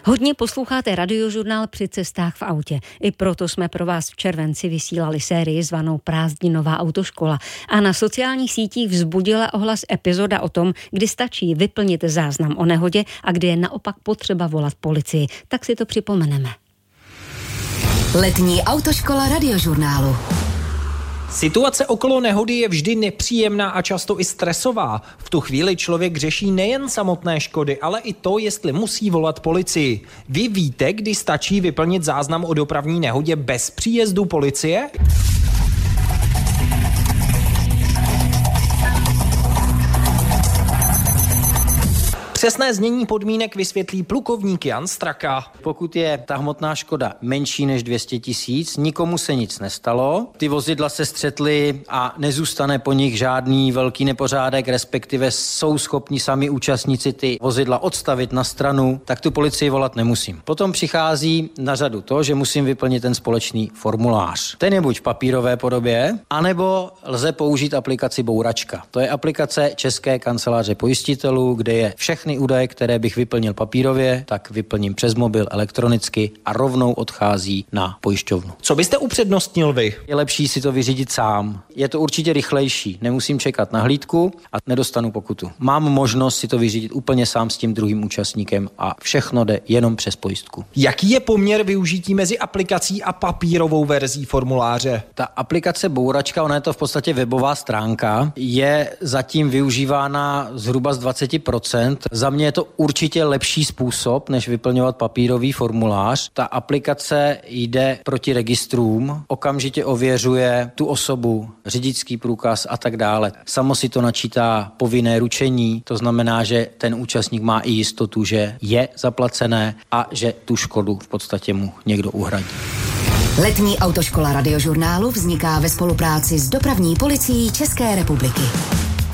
Hodně posloucháte Radiožurnál při cestách v autě. I proto jsme pro vás v červenci vysílali sérii zvanou Prázdninová autoškola. A na sociálních sítích vzbudila ohlas epizoda o tom, kdy stačí vyplnit záznam o nehodě a kdy je naopak potřeba volat policii. Tak si to připomeneme. Letní autoškola Radiožurnálu. Situace okolo nehody je vždy nepříjemná a často i stresová. V tu chvíli člověk řeší nejen samotné škody, ale i to, jestli musí volat policii. Vy víte, kdy stačí vyplnit záznam o dopravní nehodě bez příjezdu policie? Přesné znění podmínek vysvětlí plukovník Jan Straka. Pokud je ta hmotná škoda menší než 200 000, nikomu se nic nestalo. Ty vozidla se střetly a nezůstane po nich žádný velký nepořádek, respektive jsou schopni sami účastníci ty vozidla odstavit na stranu, tak tu policii volat nemusím. Potom přichází na řadu to, že musím vyplnit ten společný formulář. Ten je buď v papírové podobě, anebo lze použít aplikaci Bouračka. To je aplikace České kanceláře pojistitelů, kde je všechny údaje, které bych vyplnil papírově, tak vyplním přes mobil elektronicky a rovnou odchází na pojišťovnu. Co byste upřednostnil vy? Je lepší si to vyřídit sám. Je to určitě rychlejší. Nemusím čekat na hlídku a nedostanu pokutu. Mám možnost si to vyřídit úplně sám s tím druhým účastníkem a všechno jde jenom přes pojistku. Jaký je poměr využití mezi aplikací a papírovou verzí formuláře? Ta aplikace Bouračka, ona je to v podstatě webová stránka, je zatím využívána zhruba z 20%. Za mě je to určitě lepší způsob, než vyplňovat papírový formulář. Ta aplikace jde proti registrům, okamžitě ověřuje tu osobu, řidičský průkaz a tak dále. Samo si to načítá povinné ručení, to znamená, že ten účastník má i jistotu, že je zaplacené a že tu škodu v podstatě mu někdo uhradí. Letní autoškola Radiožurnálu vzniká ve spolupráci s Dopravní policií České republiky.